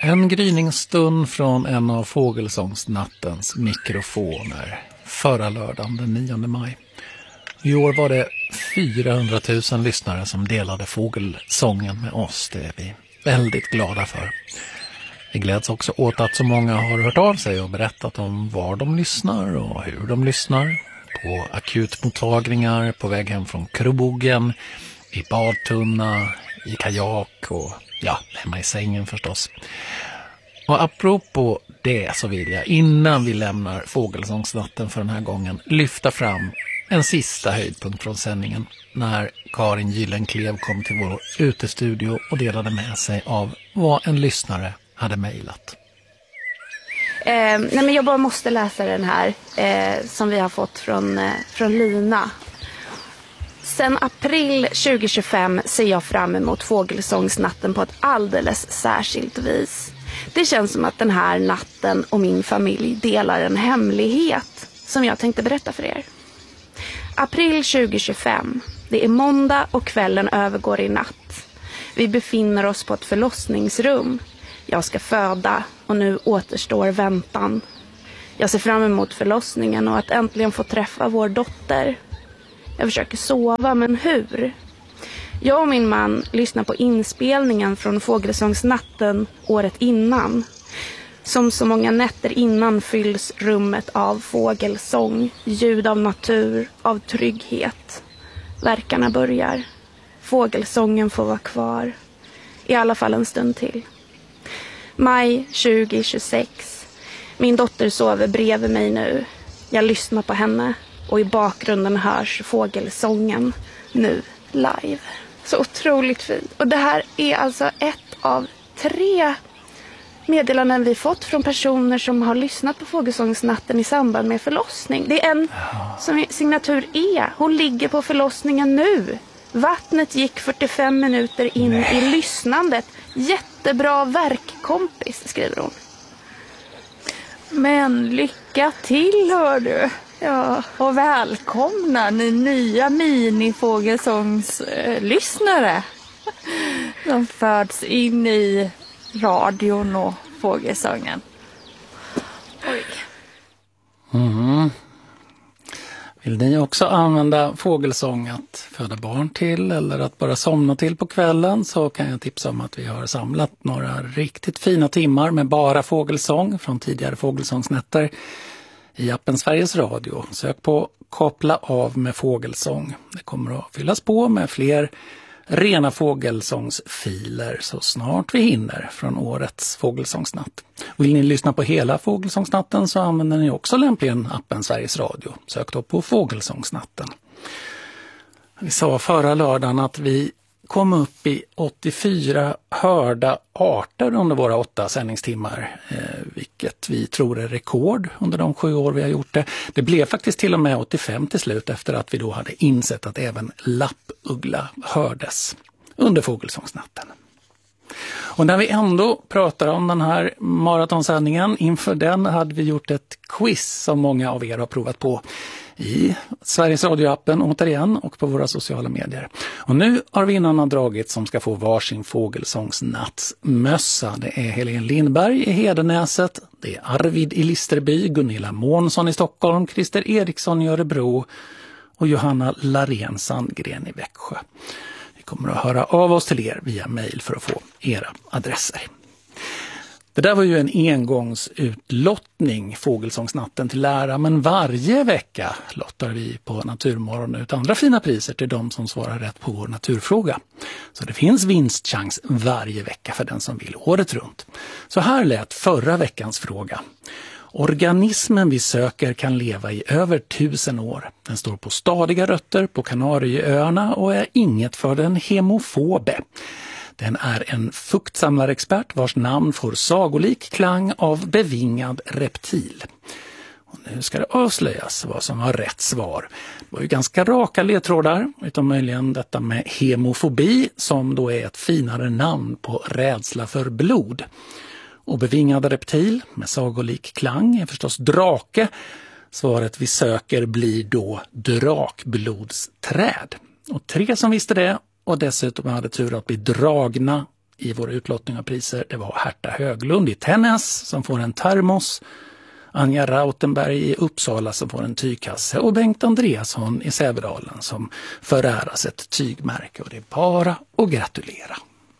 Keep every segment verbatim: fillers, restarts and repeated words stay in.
En gryningsstund från en av Fågelsångsnattens mikrofoner förra lördagen den nionde maj. I år var det fyrahundratusen lyssnare som delade fågelsången med oss. Det är vi väldigt glada för. Vi gläds också åt att så många har hört av sig och berättat om var de lyssnar och hur de lyssnar. På akutmottagningar, på väg hem från krogen, i badtunna, i kajak och ja, hemma i sängen förstås. Och apropå det så vill jag innan vi lämnar Fågelsångsnatten för den här gången lyfta fram en sista höjdpunkt från sändningen när Karin Gyllenklev kom till vår utestudio och delade med sig av vad en lyssnare hade mejlat. Eh, nej men jag bara måste läsa den här eh, som vi har fått från, eh, från Lina. Sen april tjugo tjugofem ser jag fram emot Fågelsångsnatten på ett alldeles särskilt vis. Det känns som att den här natten och min familj delar en hemlighet som jag tänkte berätta för er. April tjugo tjugofem. Det är måndag och kvällen övergår i natt. Vi befinner oss på ett förlossningsrum. Jag ska föda och nu återstår väntan. Jag ser fram emot förlossningen och att äntligen få träffa vår dotter. Jag försöker sova, men hur? Jag och min man lyssnar på inspelningen från Fågelsångsnatten året innan. Som så många nätter innan fylls rummet av fågelsång, ljud av natur, av trygghet. Verkarna börjar. Fågelsången får vara kvar. I alla fall en stund till. Maj tjugo tjugosex. Min dotter sover bredvid mig nu. Jag lyssnar på henne och i bakgrunden hörs fågelsången nu live. Så otroligt fint. Och det här är alltså ett av tre meddelanden vi fått från personer som har lyssnat på Fågelsångsnatten i samband med förlossning. Det är en som signatur E. Hon ligger på förlossningen nu. Vattnet gick fyrtiofem minuter in Nej. i lyssnandet. Jättebra verkkompis, skriver hon. Men lycka till, hör du. Ja, och välkomna ni nya minifågelsångslyssnare. De föds in i radion och fågelsången. Oj. Mm. Vill ni också använda fågelsång att föda barn till eller att bara somna till på kvällen, så kan jag tipsa om att vi har samlat några riktigt fina timmar med bara fågelsång från tidigare fågelsångsnätter i appen Sveriges Radio. Sök på Koppla av med fågelsång. Det kommer att fyllas på med fler rena fågelsångsfiler så snart vi hinner från årets fågelsångsnatt. Vill ni lyssna på hela fågelsångsnatten så använder ni också lämpligen appen Sveriges Radio. Sök då på Fågelsångsnatten. Vi sa förra lördagen att vi kom upp i åttiofyra hörda arter under våra åtta sändningstimmar, eh, vilket vi tror är rekord under de sju år vi har gjort det. Det blev faktiskt till och med åttiofem till slut efter att vi då hade insett att även lappuggla hördes under Fågelsångsnatten. Och när vi ändå pratar om den här maratonsändningen, inför den hade vi gjort ett quiz som många av er har provat på i Sveriges Radio-appen återigen och på våra sociala medier. Och nu har vinnarna dragit som ska få varsin Fågelsångsnattsmössa. Det är Helene Lindberg i Hedenäset, det är Arvid i Listerby, Gunilla Månsson i Stockholm, Christer Eriksson i Örebro och Johanna Larén Sandgren i Växjö. Vi kommer att höra av oss till er via mejl för att få era adresser. Det där var ju en engångsutlottning, Fågelsångsnatten till ära, men varje vecka lottar vi på Naturmorgon ut andra fina priser till de som svarar rätt på vår naturfråga. Så det finns vinstchans varje vecka för den som vill året runt. Så här lät förra veckans fråga. Organismen vi söker kan leva i över tusen år. Den står på stadiga rötter på Kanarieöarna och är inget för den hemofobe. Den är en fuktsamlarexpert vars namn får sagolik klang av bevingad reptil. Och nu ska det avslöjas vad som var rätt svar. Det var ju ganska raka ledtrådar, utom möjligen detta med hemofobi som då är ett finare namn på rädsla för blod. Och bevingad reptil med sagolik klang är förstås drake. Svaret vi söker blir då drakblodsträd. Och tre som visste det och dessutom hade tur att bli dragna i vår utlottning av priser, det var Herta Höglund i Tännäs som får en termos, Anja Rautenberg i Uppsala som får en tygkasse och Bengt Andreasson i Sävedalen som föräras ett tygmärke, och det är bara att gratulera.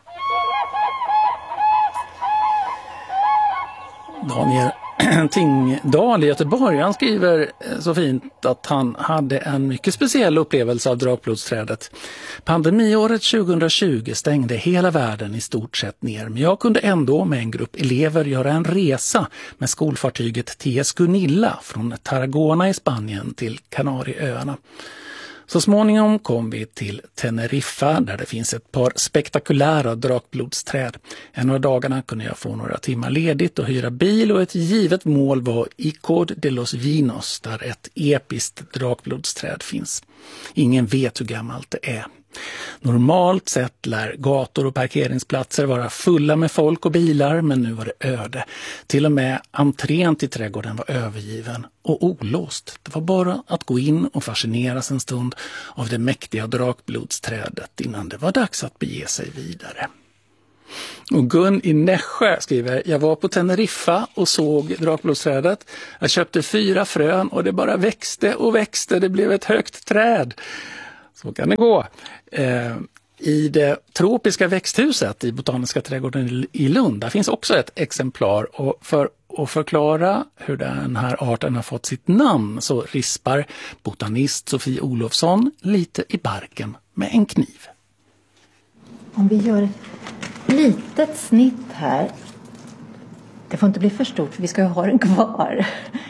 Daniel Tingdahl i Göteborg, han skriver så fint att han hade en mycket speciell upplevelse av Drakblodsträdet. Pandemiåret tjugohundratjugo stängde hela världen i stort sett ner, men jag kunde ändå med en grupp elever göra en resa med skolfartyget T S Gunilla från Tarragona i Spanien till Kanarieöarna. Så småningom kom vi till Teneriffa där det finns ett par spektakulära drakblodsträd. En av dagarna kunde jag få några timmar ledigt och hyra bil, och ett givet mål var Icod de los Vinos där ett episkt drakblodsträd finns. Ingen vet hur gammalt det är. Normalt sett lär gator och parkeringsplatser vara fulla med folk och bilar, men nu var det öde. Till och med entrén till trädgården var övergiven och olåst. Det var bara att gå in och fascineras en stund av det mäktiga drakblodsträdet innan det var dags att bege sig vidare. Och Gun i Nässjö skriver: jag var på Teneriffa och såg drakblodsträdet. Jag köpte fyra frön och det bara växte och växte. Det blev ett högt träd. Så kan det gå. Eh, I det tropiska växthuset i Botaniska trädgården i Lund, där finns också ett exemplar, och för att förklara hur den här arten har fått sitt namn så rispar botanist Sofie Olofsson lite i barken med en kniv. Om vi gör ett litet snitt här, det får inte bli för stort för vi ska ju ha den kvar.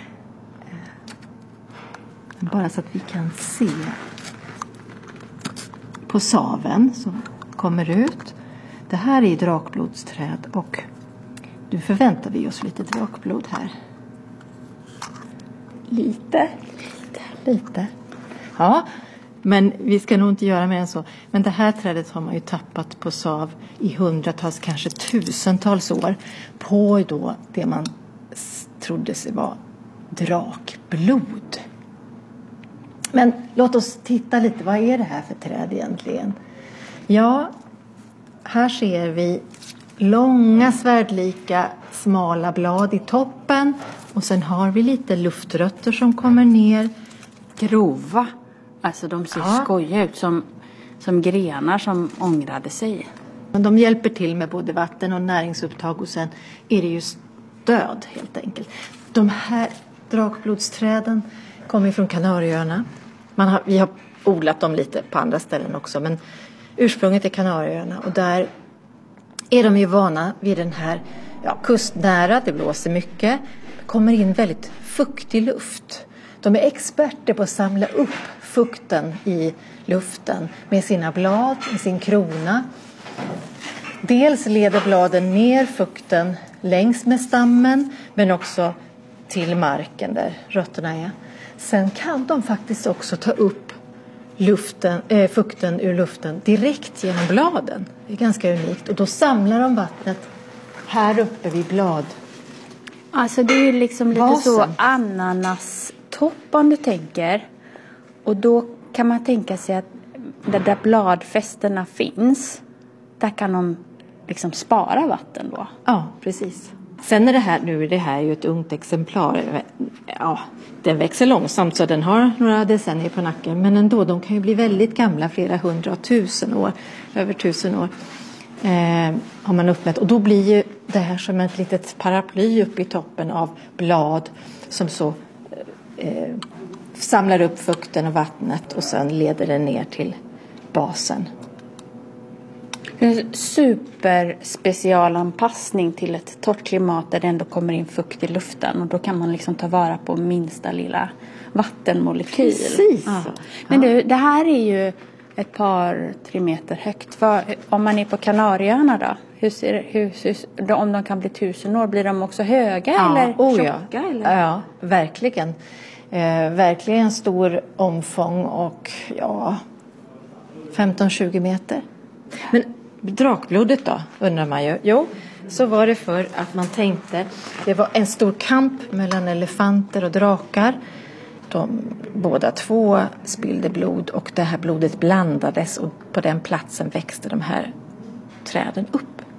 Bara så att vi kan se på saven som kommer ut. Det här är drakblodsträd och nu förväntar vi oss lite drakblod här. Lite, lite, lite. Ja, men vi ska nog inte göra mer än så. Men det här trädet har man ju tappat på sav i hundratals, kanske tusentals år. På då det man trodde sig vara drakblod. Men låt oss titta lite, vad är det här för träd egentligen? Ja, här ser vi långa svärdlika smala blad i toppen. Och sen har vi lite luftrötter som kommer ner. Grova. Alltså de ser ja. skojiga ut som, som grenar som ångrade sig. Men de hjälper till med både vatten och näringsupptag, och sen är det ju stöd helt enkelt. De här drakblodsträden kommer från Kanarieöarna. Man har, vi har odlat dem lite på andra ställen också, men ursprunget är Kanarieöarna, och där är de ju vana vid den här ja, kustnära, det blåser mycket, det kommer in väldigt fuktig luft. De är experter på att samla upp fukten i luften med sina blad, med sin krona. Dels leder bladen ner fukten längs med stammen, men också till marken där rötterna är. Sen kan de faktiskt också ta upp luften, äh, fukten ur luften direkt genom bladen. Det är ganska unikt. Och då samlar de vattnet här uppe vid blad. Alltså det är ju liksom lite Vasen. Så ananastopp om du tänker. Och då kan man tänka sig att där, där bladfästena finns, där kan de liksom spara vatten då. Ja, precis. Sen är det här, nu är det här ju ett ungt exemplar. Ja, den växer långsamt så den har några decennier på nacken. Men ändå, de kan ju bli väldigt gamla, flera hundratusen år, över tusen år eh, har man uppmätt. Och då blir ju det här som ett litet paraply uppe i toppen av blad som så eh, samlar upp fukten och vattnet och sen leder den ner till basen. En superspecialanpassning till ett torrt klimat där det ändå kommer in fukt i luften. Och då kan man liksom ta vara på minsta lilla vattenmolekyl. Precis. Ja. Men du, det här är ju ett par, tre meter högt. För, om man är på Kanarieöarna då? Hur ser, hur, hur, om de kan bli tusen år, blir de också höga ja, eller oh tjocka? Ja. Eller? Ja, verkligen. Eh, verkligen stor omfång och ja, femton till tjugo meter. Men drakblodet då, undrar man ju. Jo, så var det för att man tänkte, det var en stor kamp mellan elefanter och drakar. De båda två spillde blod och det här blodet blandades och på den platsen växte de här träden upp.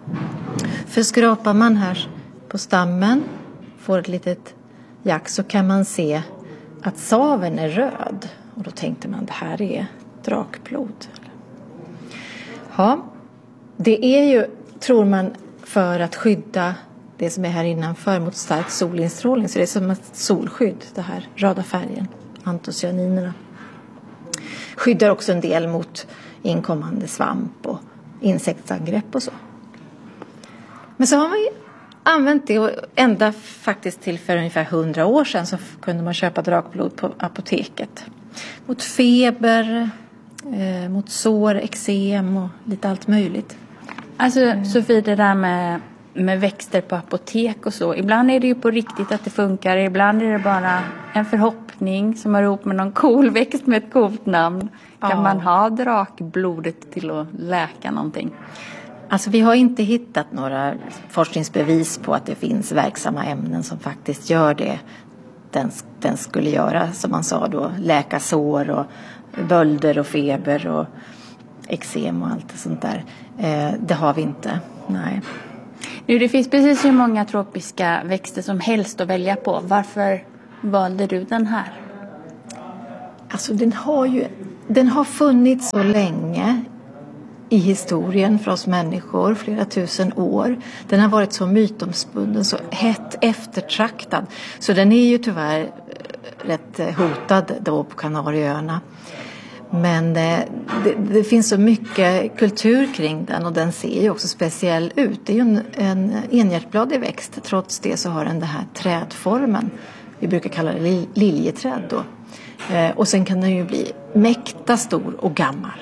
För skrapar man här på stammen, får ett litet jack, så kan man se att saven är röd. Och då tänkte man, det här är drakblod. Ja, det är ju, tror man, för att skydda det som är här innanför mot stark solinstrålning. Så det är som ett solskydd, det här röda färgen, antocianinerna. Skyddar också en del mot inkommande svamp och insektsangrepp och så. Men så har man ju använt det, och ända faktiskt till för ungefär hundra år sedan så kunde man köpa drakblod på apoteket. Mot feber, eh, mot sår, eksem och lite allt möjligt. Alltså mm. Sofie, det där med, med växter på apotek och så. Ibland är det ju på riktigt att det funkar. Ibland är det bara en förhoppning som har ihop med någon cool växt med ett coolt namn. Kan ja. man ha drakblodet till att läka någonting? Alltså vi har inte hittat några forskningsbevis på att det finns verksamma ämnen som faktiskt gör det. Den, den skulle göra, som man sa då, läka sår och bölder och feber och eksem och allt sånt där. Eh, det har vi inte, nej. Nu, det finns precis hur många tropiska växter som helst att välja på. Varför valde du den här? Alltså den har ju, den har funnits så länge i historien för oss människor, flera tusen år. Den har varit så mytomspunnen, så hett eftertraktad. Så den är ju tyvärr rätt hotad då på Kanarieöarna. Men det, det finns så mycket kultur kring den, och den ser ju också speciell ut. Det är ju en, en enhjärtbladig växt. Trots det så har den den här trädformen. Vi brukar kalla det liljeträd då. Eh, och sen kan den ju bli mäkta stor och gammal.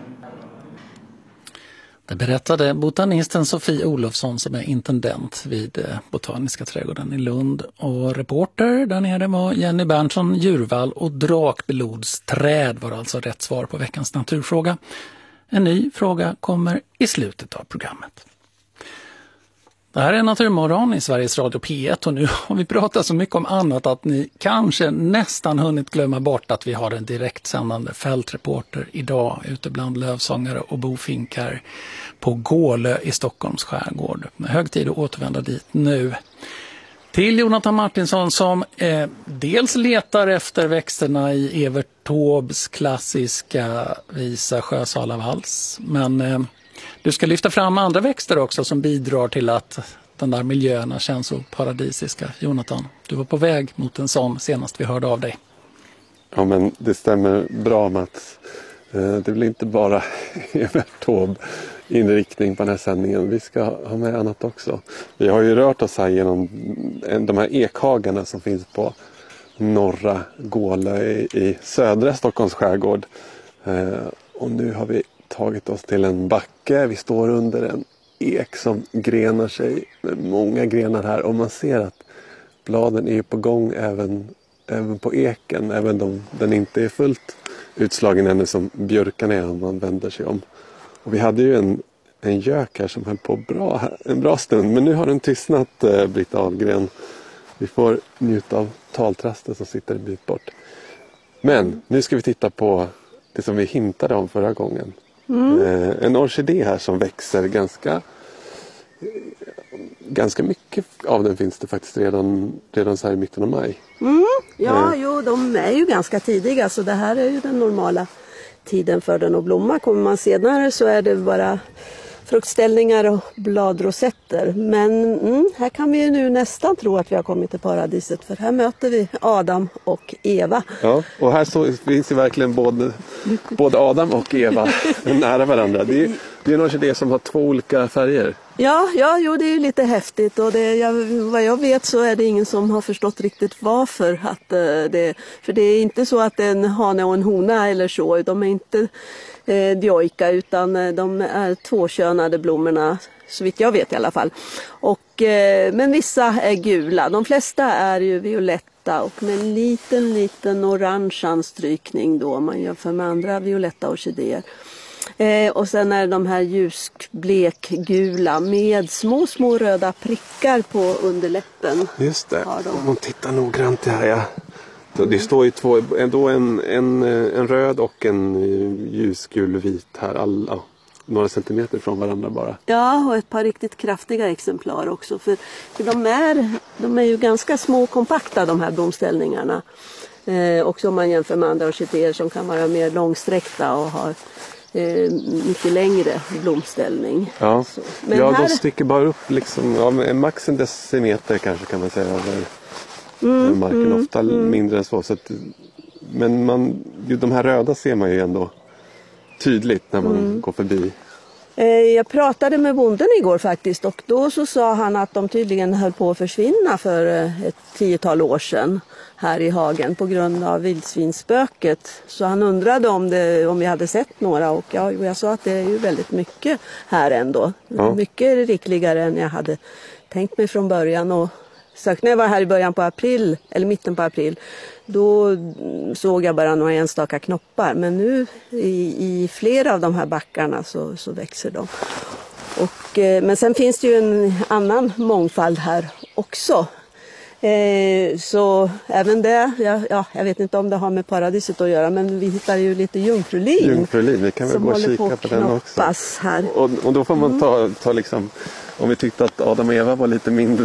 Det berättade botanisten Sofie Olofsson som är intendent vid Botaniska trädgården i Lund. Och reporter där nere var Jenny Berntsson Djurvall, och drakblodsträd var alltså rätt svar på veckans naturfråga. En ny fråga kommer i slutet av programmet. Det här är Naturmorgon i Sveriges Radio P ett, och nu har vi pratat så mycket om annat att ni kanske nästan hunnit glömma bort att vi har en direktsändande fältreporter idag ute bland lövsångare och bofinkar på Gålö i Stockholms skärgård. Hög tid att återvända dit nu. Till Jonathan Martinsson som eh, dels letar efter växterna i Evert Taubes klassiska visa Sjösalavals, men eh, du ska lyfta fram andra växter också som bidrar till att de där miljöerna känns så paradisiska. Jonathan, du var på väg mot en sån senast vi hörde av dig. Ja, men det stämmer bra, Mats. Det blir inte bara Evert Taube inriktning på den här sändningen. Vi ska ha med annat också. Vi har ju rört oss här genom de här ekhagarna som finns på norra Gålö i, i södra Stockholms skärgård. Och nu har vi tagit oss till en backe. Vi står under en ek som grenar sig med många grenar här. Och man ser att bladen är på gång även, även på eken. Även om den inte är fullt utslagen ännu som björkan är om man vänder sig om. Och vi hade ju en, en gök här som höll på bra, en bra stund. Men nu har den tystnat, eh, Britta Ahlgren. Vi får njuta av taltrasten som sitter en bit bort. Men nu ska vi titta på det som vi hintade om förra gången. Mm. Eh, en orkidé här som växer ganska ganska mycket av den finns det faktiskt redan, redan så här i mitten av maj. Mm. Ja, eh. jo, de är ju ganska tidiga, så det här är ju den normala tiden för den att blomma. Kommer man senare så är det bara fruktställningar och bladrosetter. Men mm, här kan vi ju nu nästan tro att vi har kommit till paradiset, för här möter vi Adam och Eva. Ja, och här så finns ju verkligen både, både Adam och Eva nära varandra. Det är, det är en orkidé som har två olika färger. Ja, ja jo, det är ju lite häftigt, och det, jag, vad jag vet så är det ingen som har förstått riktigt varför. Att, uh, det, för det är inte så att det är en hane och en hona eller så, de är inte eh, dioika, utan de är tvåkönade blommorna, så vitt jag vet i alla fall. Och, eh, men vissa är gula, de flesta är ju violetta och med en liten, liten orange anstrykning då, om man jämför med andra violetta orkidéer. Eh, och sen är de här ljusblekgula med små, små röda prickar på underläppen. Just det, om man tittar noggrant här, ja. Det står ju två, ändå en, en, en röd och en ljusgul vit här. Alla, några centimeter från varandra bara. Ja, och ett par riktigt kraftiga exemplar också. För, för de, är, de är ju ganska små och kompakta, de här blomställningarna. Eh, också om man jämför med andra orkidéer som kan vara mer långsträckta och ha eh, mycket längre blomställning. Ja, Så. Men ja här... de sticker bara upp liksom, ja, max en decimeter kanske kan man säga över mm, marken. mm, Ofta mm. mindre än så. så att, men man, ju, de här röda ser man ju ändå tydligt när man mm. går förbi. Jag pratade med bonden igår faktiskt och då så sa han att de tydligen höll på att försvinna för ett tiotal år sedan här i hagen på grund av vildsvinsspöket. Så han undrade om, det, om vi hade sett några och jag, jag sa att det är ju väldigt mycket här ändå. Ja. Mycket rikligare än jag hade tänkt mig från början. Och när jag var här i början på april, eller mitten på april, då såg jag bara några enstaka knoppar. Men nu i, i flera av de här backarna så, så växer de. Och, eh, men sen finns det ju en annan mångfald här också. Eh, så även det, ja, ja, jag vet inte om det har med paradiset att göra, men vi hittar ju lite jungfrulin. Jungfrulin, vi kan väl gå och kika på, på den också. Här. Och, och då får man ta, ta liksom, om vi tyckte att Adam och Eva var lite mindre.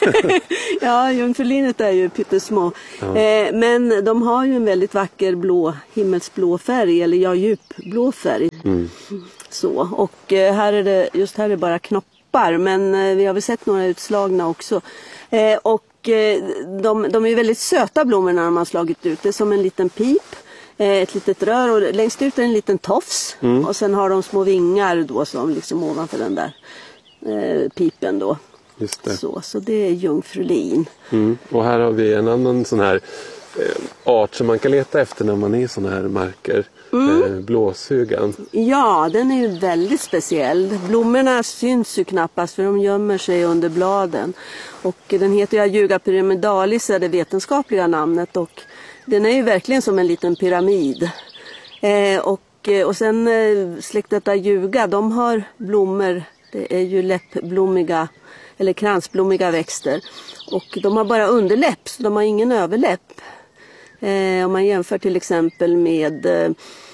Ja, jungfrulinet är ju pyttesmå. Ja. Eh, men de har ju en väldigt vacker blå, himmelsblå färg, eller ja, djupblå färg. Mm. Så, och eh, här är det, just här är det bara knoppar, men eh, vi har väl sett några utslagna också. Eh, och De, de är väldigt söta blommorna när man har slagit ut. Det är som en liten pip, ett litet rör och längst ut är en liten tofs. Mm. Och sen har de små vingar då som liksom ovanför den där eh, pipen då. Just det. Så, så det är jungfrulin. Mm. Och här har vi en annan sån här eh, art som man kan leta efter när man är i såna här marker. Mm. Eh, blåsugan. Ja, den är ju väldigt speciell. Blommorna syns ju knappast för de gömmer sig under bladen. Och den heter ju Ajuga pyramidalis, är det vetenskapliga namnet. Och den är ju verkligen som en liten pyramid. Eh, och, och sen eh, släktet Ajuga, de har blommor. Det är ju läppblommiga eller kransblommiga växter. Och de har bara underläpp, så de har ingen överläpp. Eh, om man jämför till exempel med eh,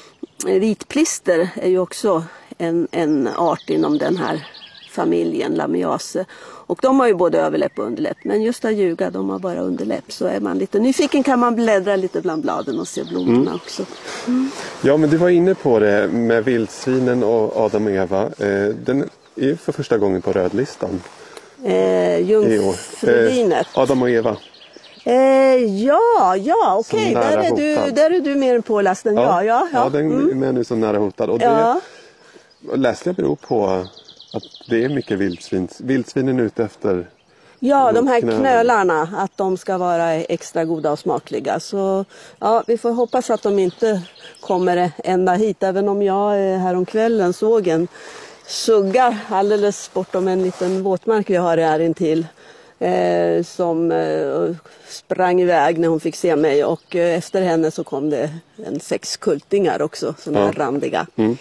vitplister är ju också en, en art inom den här familjen Lamiaceae. Och de har ju både överläpp och underläpp. Men just Ajuga, de har bara underläpp. Så är man lite nyfiken kan man bläddra lite bland bladen och se blommorna mm. också. Mm. Ja, men du var inne på det med vildsvinen och Adam och Eva. Eh, den är ju för första gången på rödlistan. Eh, Jungfrulinet. Eh, Adam och Eva. Eh, ja, ja, okej. Okay. Där, är du, där är du mer påläst än ja, jag. Ja, ja. ja den mm. är med nu som nära hotad. Och det ja. läsliga beror på att det är mycket vildsvin. Vildsvinen är ute efter... Ja, de här knölarna. knölarna, att de ska vara extra goda och smakliga. Så ja, vi får hoppas att de inte kommer ända hit. Även om jag häromkvällen såg en sugga alldeles bortom en liten våtmark vi har här intill. Eh, som eh, sprang iväg när hon fick se mig och eh, efter henne så kom det en sex kultingar också, sådana ja. här randiga. Mm.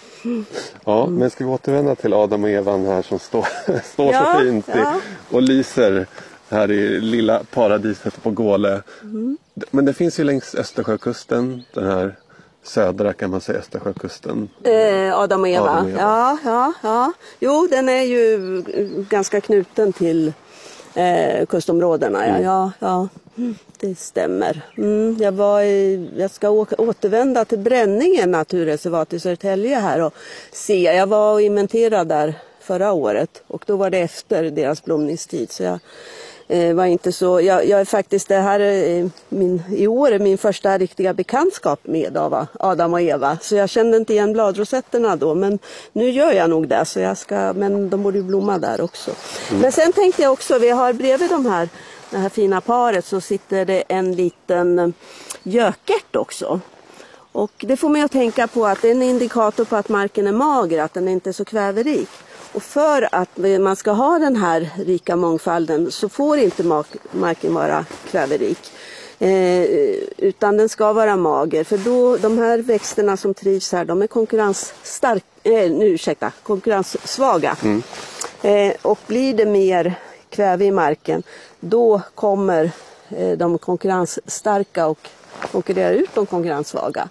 Ja, mm. men ska vi återvända till Adam och Evan här som står, står ja, så fint ja. i, och lyser här i lilla paradiset på Gåle. Mm. Men det finns ju längs Östersjökusten, den här södra kan man säga Östersjökusten. Eh, Adam och Eva. Adam och Eva. Ja, ja, ja. Jo, den är ju ganska knuten till Eh, kustområdena, ja, mm. ja, ja, det stämmer. Mm, jag, var i, jag ska åka, återvända till Bränningen naturreservat i Södertälje här och se. Jag var och inventerade där förra året och då var det efter deras blomningstid så jag eh, var inte så, jag, jag är faktiskt det här är min, i år är min första riktiga bekantskap med av Adam och Eva så jag kände inte igen bladrosetterna då men nu gör jag nog det så jag ska, men de borde ju blomma där också. Mm. Men sen tänkte jag också, vi har bredvid de här, det här fina paret så sitter det en liten gökert också. Och det får mig att tänka på att det är en indikator på att marken är mager, att den inte är så kväverik. Och för att man ska ha den här rika mångfalden så får inte marken vara kväverik. Eh, utan den ska vara mager. För då, de här växterna som trivs här, de är konkurrensstark, eh, nu, ursäkta, konkurrenssvaga. Mm. Eh, och blir det mer kväve i marken, då kommer eh, de konkurrensstarka och konkurrera ut de konkurrenssvaga.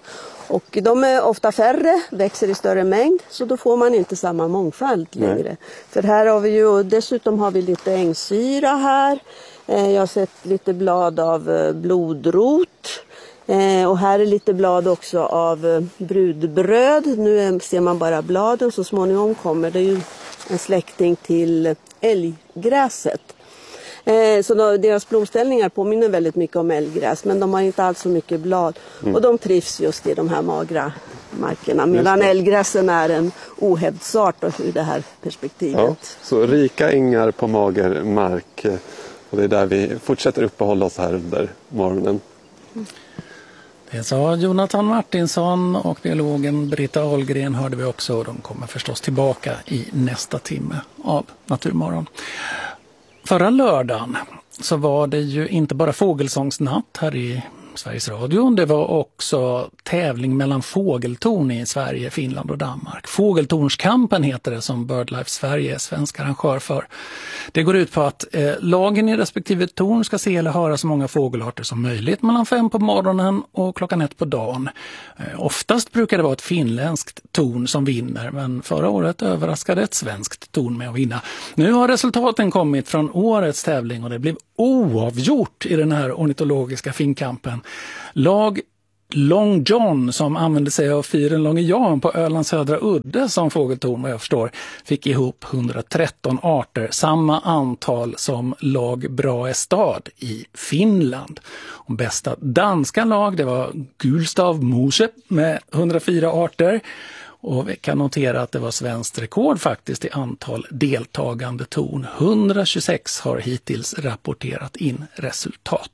Och de är ofta färre, växer i större mängd, så då får man inte samma mångfald längre. Nej. För här har vi ju, dessutom har vi lite ängsyra här. Jag har sett lite blad av blodrot. Och här är lite blad också av brudbröd. Nu ser man bara bladen, så småningom kommer det ju en släkting till älggräset. Så då, deras blomställningar påminner väldigt mycket om älggräs, men de har inte alls så mycket blad. Mm. Och de trivs just i de här magra markerna, medan älggräsen är en ohävdsart ur det här perspektivet. Ja, så rika ängar på mager mark, och det är där vi fortsätter uppehålla oss här under morgonen. Mm. Det sa Jonathan Martinsson, och biologen Britta Ahlgren hörde vi också, och de kommer förstås tillbaka i nästa timme av Naturmorgon. Förra lördagen så var det ju inte bara fågelsångsnatt här i Sveriges Radio. Det var också tävling mellan fågeltorn i Sverige, Finland och Danmark. Fågeltornskampen heter det, som BirdLife Sverige är svensk arrangör för. Det går ut på att eh, lagen i respektive torn ska se eller höra så många fågelarter som möjligt mellan fem på morgonen och klockan ett på dagen. Eh, oftast brukar det vara ett finländskt torn som vinner, men förra året överraskade ett svenskt torn med att vinna. Nu har resultaten kommit från årets tävling, och det blev oavgjort i den här ornitologiska finkampen. Lag Long John, som använde sig av fyren Långe Jan på Ölands södra udde som fågeltorn, vad jag förstår, fick ihop hundratretton arter, samma antal som lag Braestad i Finland. Och bästa danska lag, det var Gulstav Mose med hundrafyra arter. Och vi kan notera att det var svenskt rekord faktiskt i antal deltagande torn. hundratjugosex har hittills rapporterat in resultat.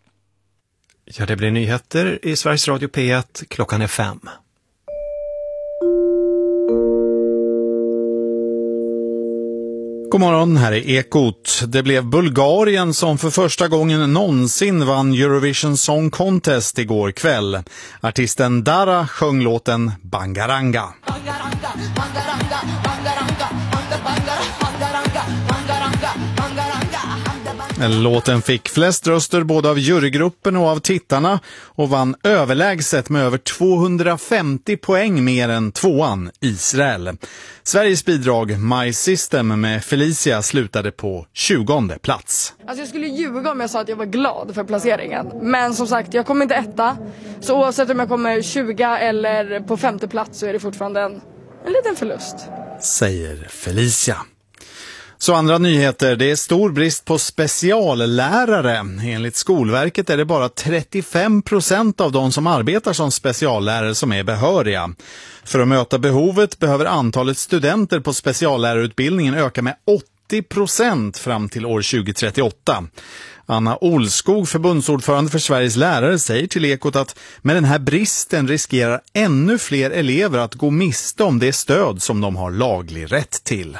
Ja, det blir nyheter i Sveriges Radio P ett. Klockan är fem. God morgon, här är Ekot. Det blev Bulgarien som för första gången någonsin vann Eurovision Song Contest igår kväll. Artisten Dara sjöng låten Bangaranga. Bangaranga, bangaranga, bangaranga, bangaranga, bangaranga, bangaranga, bangaranga. Låten fick flest röster både av jurygruppen och av tittarna och vann överlägset med över tvåhundrafemtio poäng mer än tvåan Israel. Sveriges bidrag My System med Felicia slutade på tjugonde plats. Alltså jag skulle ljuga om jag sa att jag var glad för placeringen. Men som sagt, jag kommer inte etta. Så oavsett om jag kommer tjugo eller på femte plats så är det fortfarande en, en liten förlust. Säger Felicia. Så andra nyheter, det är stor brist på speciallärare. Enligt Skolverket är det bara trettiofem procent av de som arbetar som speciallärare som är behöriga. För att möta behovet behöver antalet studenter på speciallärarutbildningen öka med åttio procent fram till år tjugohundratrettioåtta. Anna Olskog, förbundsordförande för Sveriges lärare, säger till Ekot att med den här bristen riskerar ännu fler elever att gå miste om det stöd som de har laglig rätt till.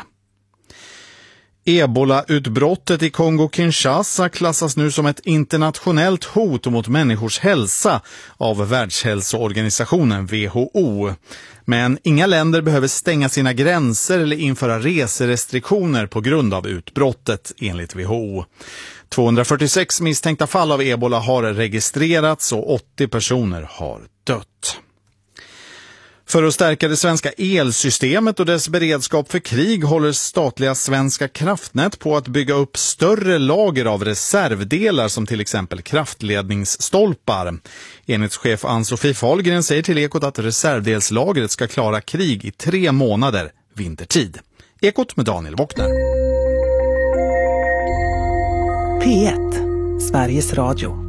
Ebola-utbrottet i Kongo-Kinshasa klassas nu som ett internationellt hot mot människors hälsa av Världshälsoorganisationen W H O. Men inga länder behöver stänga sina gränser eller införa reserestriktioner på grund av utbrottet, enligt W H O. tvåhundrafyrtiosex misstänkta fall av ebola har registrerats och åttio personer har dött. För att stärka det svenska elsystemet och dess beredskap för krig håller statliga Svenska kraftnät på att bygga upp större lager av reservdelar som till exempel kraftledningsstolpar. Enhetschef Ann-Sofie Fahlgren säger till Ekot att reservdelslagret ska klara krig i tre månader vintertid. Ekot med Daniel Bockner. P ett, Sveriges Radio.